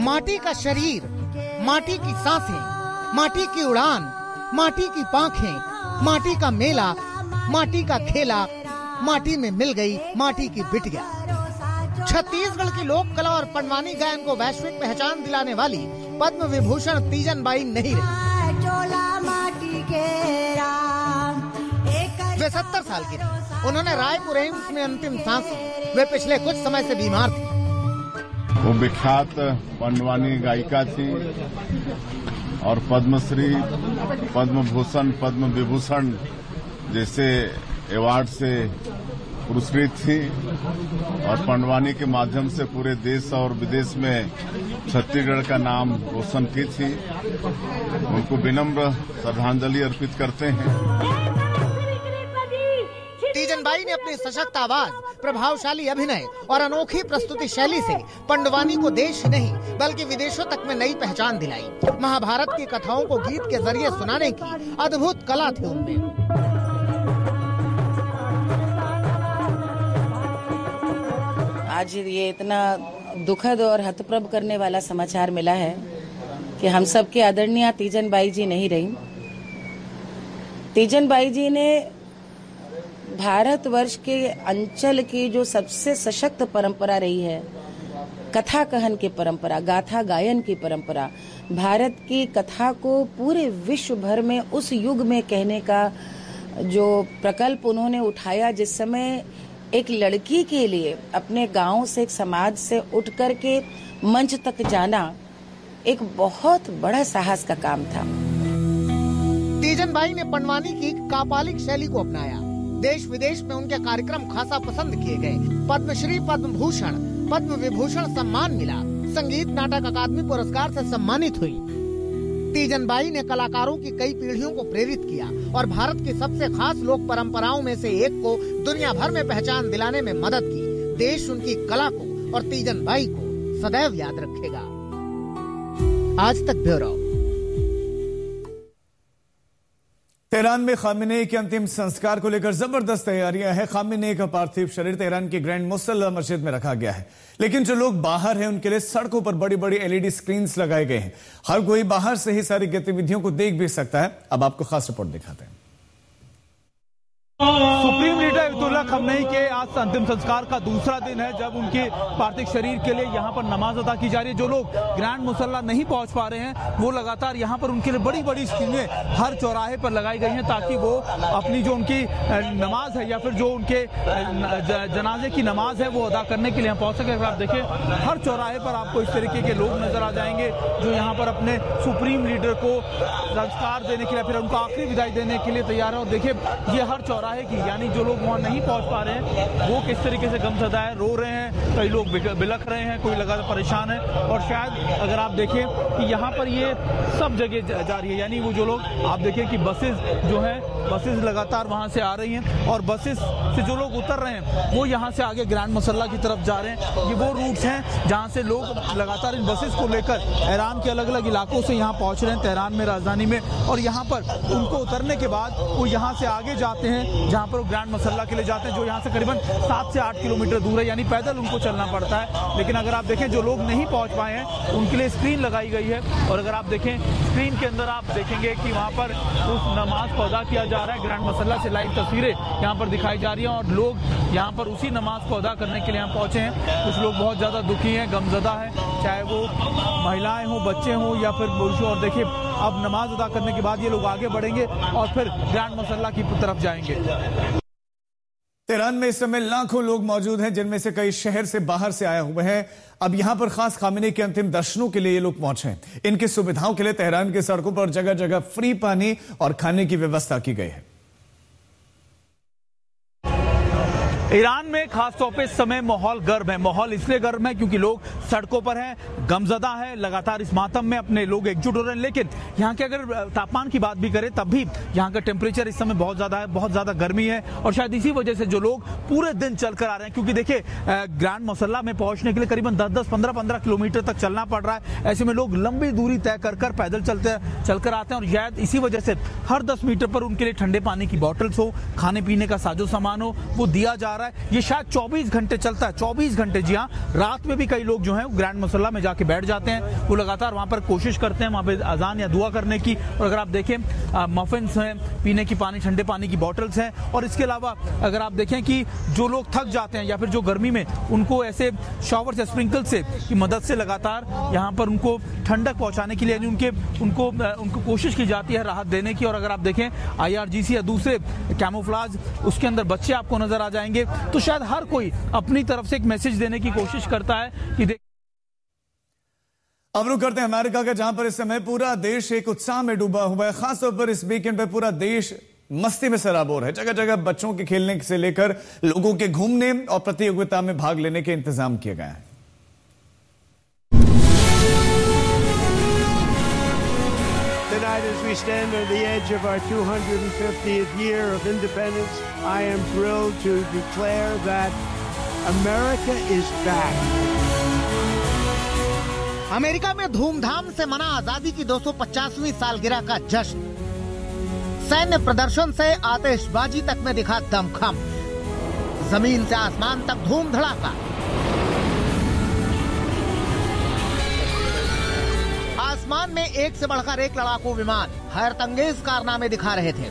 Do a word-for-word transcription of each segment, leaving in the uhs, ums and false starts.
माटी का शरीर, माटी की सांसें, माटी की उड़ान, माटी की पांखें, माटी का मेला, माटी का खेला, माटी में मिल गई माटी की बिटिया। छत्तीसगढ़ की लोक कला और पंडवानी गायन को वैश्विक पहचान दिलाने वाली पद्म विभूषण तीजन बाई नहीं रही। वे सत्तर साल की थी। उन्होंने रायपुर एम्स में अंतिम सांस ली। वे पिछले कुछ समय से बीमार थी। वो विख्यात पंडवानी गायिका थी और पद्मश्री, पद्म भूषण, पद्म विभूषण जैसे अवार्ड से पुरस्कृत थी और पंडवानी के माध्यम से पूरे देश और विदेश में छत्तीसगढ़ का नाम रोशन की थी। उनको विनम्र श्रद्धांजलि अर्पित करते हैं। तीजन बाई ने अपनी सशक्त आवाज, प्रभावशाली अभिनय और अनोखी प्रस्तुति शैली से पंडवानी को देश ही नहीं बल्कि विदेशों तक में नई पहचान दिलाई। महाभारत की कथाओं को गीत के जरिए सुनाने की अद्भुत कला थी उनमें। आज ये इतना दुखद और हतप्रभ करने वाला समाचार मिला है कि हम सबके आदरणीय तीजन बाई जी नहीं रही। तीजन बाई जी ने भारतवर्ष के अंचल की जो सबसे सशक्त परंपरा रही है, कथा कहन की परंपरा, गाथा गायन की परंपरा, भारत की कथा को पूरे विश्व भर में उस युग में कहने का जो प्रकल्प उन्होंने उठाया, जिस समय एक लड़की के लिए अपने गांव से, एक समाज से उठ कर के मंच तक जाना एक बहुत बड़ा साहस का काम था। तीजन बाई ने पंडवानी की कापालिक शैली को अपनाया। देश विदेश में उनके कार्यक्रम खासा पसंद किए गए। पद्मश्री, पद्म भूषण, पद्म विभूषण सम्मान मिला। संगीत नाटक अकादमी पुरस्कार से सम्मानित हुई। तीजन बाई ने कलाकारों की कई पीढ़ियों को प्रेरित किया और भारत की सबसे खास लोक परंपराओं में से एक को दुनिया भर में पहचान दिलाने में मदद की। देश उनकी कला को और तीजन बाई को सदैव याद रखेगा। आज तक ब्यूरो। तेहरान में खामेनेई के अंतिम संस्कार को लेकर जबरदस्त तैयारियां हैं। खामेनेई का पार्थिव शरीर तेहरान की ग्रैंड मुसल्ला मस्जिद में रखा गया है, लेकिन जो लोग बाहर हैं उनके लिए सड़कों पर बड़ी बड़ी एलईडी स्क्रीन्स लगाए गए हैं। हर कोई बाहर से ही सारी गतिविधियों को देख भी सकता है। अब आपको खास रिपोर्ट दिखाते हैं। सुप्रीम लीडर अयतुल्लाह खamenei के आज अंतिम संस्कार का दूसरा दिन है, जब उनके पार्थिव शरीर के लिए यहाँ पर नमाज अदा की जा रही है। जो लोग ग्रैंड मुसल्ला नहीं पहुँच पा रहे हैं वो लगातार यहाँ पर उनके लिए बड़ी बड़ी स्क्रीनें हर चौराहे पर लगाई गई हैं, ताकि वो अपनी जो उनकी नमाज है या फिर जो उनके जनाजे की नमाज है वो अदा करने के लिए पहुँच सके। अगर आप देखें, हर चौराहे पर आपको इस तरीके के लोग नजर आ जाएंगे जो यहाँ पर अपने सुप्रीम लीडर को संस्कार देने के लिए, फिर उनको आखिरी विदाई देने के लिए तैयार है। और देखिए, ये हर चौराहे की, यानी जो लोग वहां नहीं पहुंच पा रहे हैं वो किस तरीके से गमज़दा है, रो रहे हैं, कई लोग बिलख रहे हैं, कोई लगातार परेशान है। और शायद अगर आप देखें कि यहाँ पर ये सब जगह जा रही है, यानी वो जो लोग, आप देखें कि बसेस जो है, बसेस लगातार वहां से आ रही हैं और बसेस से जो लोग उतर रहे हैं वो यहाँ से आगे ग्रैंड मुसल्ला की तरफ जा रहे हैं। ये वो रूट्स हैं जहाँ से लोग लगातार इन बसेस को लेकर ईरान के अलग अलग इलाकों से यहाँ पहुंच रहे हैं, तेहरान में, राजधानी में। और यहाँ पर उनको उतरने के बाद वो यहाँ से आगे जाते हैं जहां पर वो ग्रैंड मुसल्ला के लिए जाते हैं, जो यहाँ से करीबन सात से आठ किलोमीटर दूर है, यानी पैदल उनको चलना पड़ता है। लेकिन अगर आप देखें, जो लोग नहीं पहुंच पाए हैं उनके लिए स्क्रीन लगाई गई है। और अगर आप देखें स्क्रीन के अंदर, आप देखेंगे कि वहां पर उस नमाज को अदा किया जा रहा है। ग्रैंड मुसल्ला से लाइव तस्वीरें यहाँ पर दिखाई जा रही हैं और लोग यहाँ पर उसी नमाज को अदा करने के लिए यहाँ पहुंचे हैं। कुछ लोग बहुत ज्यादा दुखी हैं, गमजदा है, चाहे वो महिलाएं हों, बच्चे हों या फिर पुरुष। और देखिए, अब नमाज अदा करने के बाद ये लोग आगे बढ़ेंगे और फिर ग्रैंड मुसल्ला की तरफ जाएंगे। तेहरान में इस समय लाखों लोग मौजूद हैं, जिनमें से कई शहर से बाहर से आए हुए हैं। अब यहां पर खास खामेनेई के अंतिम दर्शनों के लिए ये लोग पहुंचे हैं। इनकी सुविधाओं के लिए तेहरान की सड़कों पर जगह जगह फ्री पानी और खाने की व्यवस्था की गई है। ईरान में खासतौर पे इस समय माहौल गर्म है। माहौल इसलिए गर्म है क्योंकि लोग सड़कों पर हैं, गमजदा है, लगातार इस मातम में अपने लोग एकजुट हो रहे हैं। लेकिन यहाँ के अगर तापमान की बात भी करें तब भी यहाँ का टेम्परेचर इस समय बहुत ज्यादा है, बहुत ज्यादा गर्मी है। और शायद इसी वजह से जो लोग पूरे दिन चलकर आ रहे हैं, क्योंकि देखिए ग्रैंड मुसल्ला में पहुंचने के लिए करीबन दस दस पंद्रह पंद्रह किलोमीटर तक चलना पड़ रहा है। ऐसे में लोग लंबी दूरी तय कर कर पैदल चलते चलकर आते हैं और शायद इसी वजह से हर दस मीटर पर उनके लिए ठंडे पानी की बॉटल्स हो, खाने पीने का साजो सामान हो, वो दिया जा रहा है। ये शायद चौबीस घंटे चलता है, चौबीस घंटे। जी हाँ, रात में भी कई लोग जो है ग्रैंड मुसल्ला में जाके बैठ जाते हैं। वो लगातार वहाँ पर कोशिश करते हैं वहाँ पे अजान या दुआ करने की। और अगर आप देखें मफिन्स हैं, पीने की पानी, ठंडे पानी की बॉटल्स हैं। और इसके अलावा अगर आप देखें कि जो लोग थक जाते हैं या फिर जो गर्मी में, उनको ऐसे शॉवर से, स्प्रिंकल से की मदद से लगातार यहाँ पर उनको ठंडक पहुँचाने के लिए यानी उनके उनको उनको कोशिश की जाती है राहत देने की। और अगर आप देखें आई आर जी सी या दूसरे कैमोफ्लाज, उसके अंदर बच्चे आपको नजर आ जाएंगे। तो शायद हर कोई अपनी तरफ से एक मैसेज देने की कोशिश करता है कि देख। अब रुक करते हैं अमेरिका का, जहां पर इस समय पूरा देश एक उत्साह में डूबा हुआ है। खासतौर पर इस वीकेंड पे पूरा देश मस्ती में सराबोर है। जगह जगह बच्चों के खेलने से लेकर लोगों के घूमने और प्रतियोगिता में भाग लेने के इंतजाम किए गए हैं। Tonight, as we stand on the edge of our two hundred fiftieth year of independence, I am thrilled to declare that America is back. America में धूमधाम से मना आजादी की दो सौ पचासवीं सालगिरह का जश्न। सैन्य प्रदर्शन से आतिशबाजी तक में दिखा दमखम। जमीन से आसमान तक धूम धड़ाका। आसमान में एक से बढ़कर एक लड़ाकू विमान हैरतअंगेज कारनामे दिखा रहे थे।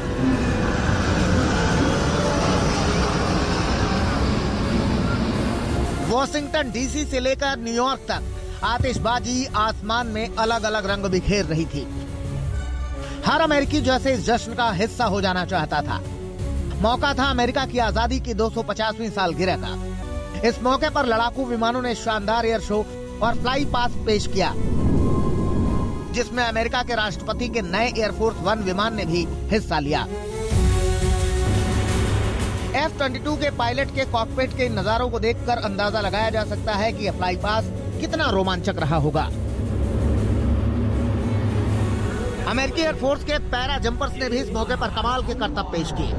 वॉशिंगटन डीसी से लेकर न्यूयॉर्क तक आतिशबाजी आसमान में अलग अलग रंग बिखेर रही थी। हर अमेरिकी जैसे इस जश्न का हिस्सा हो जाना चाहता था। मौका था अमेरिका की आजादी की दो सौ पचासवीं सालगिरह का। इस मौके पर लड़ाकू विमानों ने शानदार एयर शो और फ्लाई पास पेश किया, जिसमें अमेरिका के राष्ट्रपति के नए एयरफोर्स वन विमान ने भी हिस्सा लिया। एफ बाईस के पायलट के कॉकपिट के इन नजारों को देखकर अंदाजा लगाया जा सकता है कि यह फ्लाई पास कितना रोमांचक रहा होगा। अमेरिकी एयरफोर्स के पैरा जंपर्स ने भी इस मौके पर कमाल के करतब पेश किए।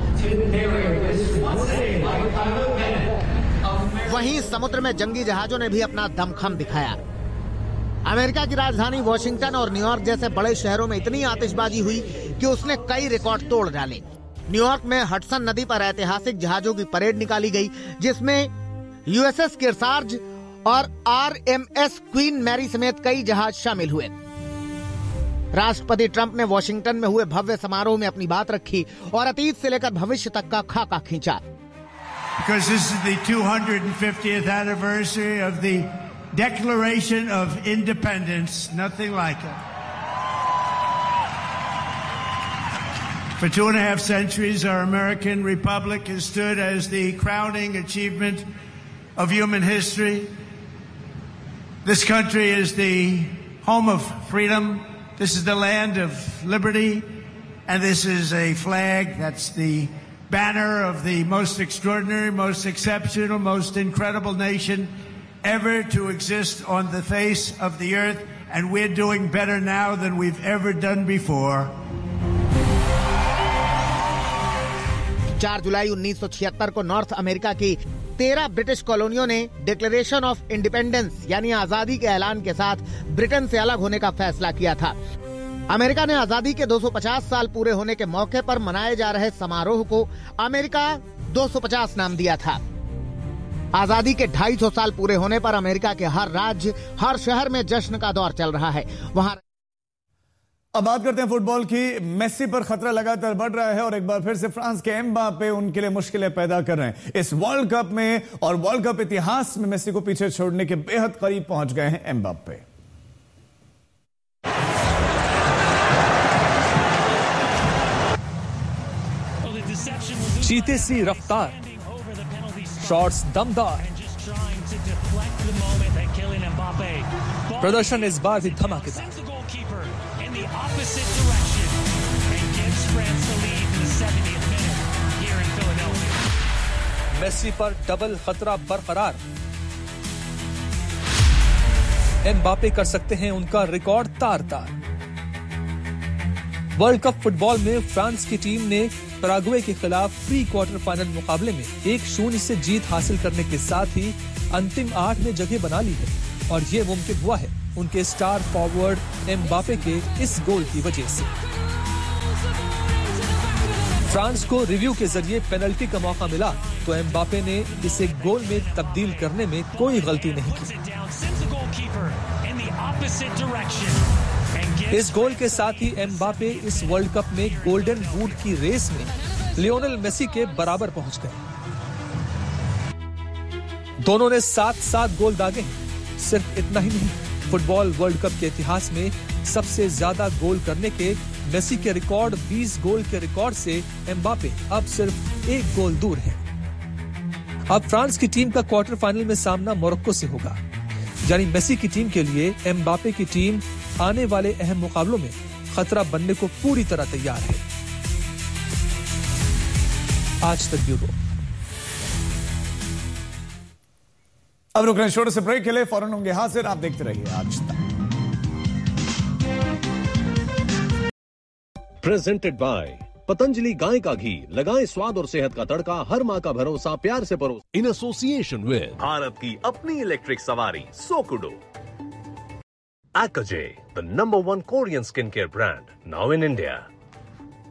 वहीं समुद्र में जंगी जहाजों ने भी अपना दमखम दिखाया। अमेरिका की राजधानी वॉशिंगटन और न्यूयॉर्क जैसे बड़े शहरों में इतनी आतिशबाजी हुई कि उसने कई रिकॉर्ड तोड़ डाले। न्यूयॉर्क में हडसन नदी पर ऐतिहासिक जहाजों की परेड निकाली गई, जिसमें यूएसएस केरसार्ज और आरएमएस क्वीन मैरी समेत कई जहाज शामिल हुए। राष्ट्रपति ट्रंप ने वॉशिंगटन में हुए भव्य समारोह में अपनी बात रखी और अतीत से लेकर भविष्य तक का खाका खींचा। Because this is the two hundred fiftieth anniversary of the Declaration of Independence, nothing like it. For two and a half centuries, our American Republic has stood as the crowning achievement of human history. This country is the home of freedom. This is the land of liberty. And this is a flag that's the banner of the most extraordinary, most exceptional, most incredible nation ever to exist on the face of the earth. And we're doing better now than we've ever done before. चार जुलाई उन्नीस सौ छिहत्तर को north America की तेरह British कॉलोनियों ने declaration of independence यानी आजादी के ऐलान के साथ ब्रिटेन से अलग होने का फैसला किया था। अमेरिका ने आजादी के दो सौ पचास साल पूरे होने के मौके पर मनाए जा रहे समारोह को अमेरिका दो सौ पचास नाम दिया था। आजादी के ढाई सौ साल पूरे होने पर अमेरिका के हर राज्य, हर शहर में जश्न का दौर चल रहा है। वहाँ अब बात करते हैं फुटबॉल की। मेसी पर खतरा लगातार बढ़ रहा है और एक बार फिर से फ्रांस के एम्बापे उनके लिए मुश्किलें पैदा कर रहे हैं। इस वर्ल्ड कप में और वर्ल्ड कप इतिहास में मेसी को पीछे छोड़ने के बेहद करीब पहुंच गए हैं एम्बापे। चीते सी रफ्तार, शॉट्स दमदार, प्रदर्शन इस बार भी धमाकेदार। Opposite direction and gives France the lead in the seventieth minute here in Philadelphia. Messi पर डबल खतरा बरकरार। एम्बापे कर सकते हैं उनका रिकॉर्ड तार तार। वर्ल्ड कप फुटबॉल में फ्रांस की टीम ने पैराग्वे के खिलाफ प्री क्वार्टर फाइनल मुकाबले में एक शून्य से जीत हासिल करने के साथ ही अंतिम आठ में जगह बना ली है और ये मुमकिन हुआ है उनके स्टार फॉरवर्ड एम्बापे के इस गोल की वजह से। फ्रांस को रिव्यू के जरिए पेनल्टी का मौका मिला तो एम्बापे ने इसे गोल में तब्दील करने में कोई गलती नहीं की। deeper in the opposite direction and gives इस गोल के साथ ही एम्बापे इस वर्ल्ड कप में गोल्डन बूट की रेस में लियोनेल मेसी के बराबर पहुंच गए। दोनों ने सात सात गोल दागे हैं। सिर्फ इतना ही नहीं, फुटबॉल वर्ल्ड कप के इतिहास में सबसे ज्यादा गोल करने के मेसी के रिकॉर्ड बीस गोल के रिकॉर्ड से एम्बापे अब सिर्फ एक गोल दूर है। अब फ्रांस की टीम का क्वार्टर फाइनल में सामना मोरक्को से होगा, यानी मेसी की टीम के लिए एम्बापे की टीम आने वाले अहम मुकाबलों में खतरा बनने को पूरी तरह तैयार है। आज तक ब्यूरो। अब रुक रहे हैं छोटे से ब्रेक के लिए, फौरन होंगे हाजिर। आप देखते रहिए आज तक। प्रेजेंटेड बाय पतंजलि गाय का घी, लगाएं स्वाद और सेहत का तड़का, हर माँ का भरोसा, प्यार से परोस। इन एसोसिएशन विद भारत की अपनी इलेक्ट्रिक सवारी सोकुडो। Akaje, the number one Korean skincare brand, now in India.